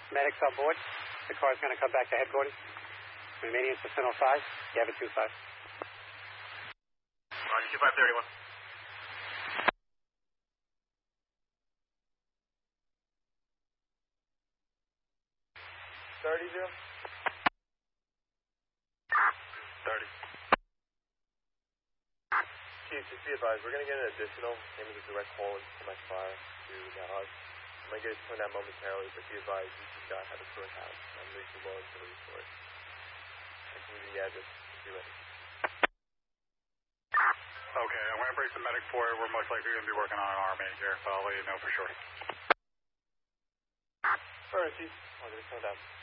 Medics on board. The car's going to come back to headquarters. Remaining assistant 05. Gavin 25. Roger, 2531. 30. 30. Chief, just be advised, we're going to get an additional, name of the direct call into my fire to the house. I'm going to get it turned out momentarily, but be advised, you just got to have a short house. I'm ready to go into the report. I can give you the address if you're ready. Okay, I'm going to brace the medic for it. We're most likely going to be working on an RMA here, so I'll let you know for sure. All right, Chief. I'll get it turned out.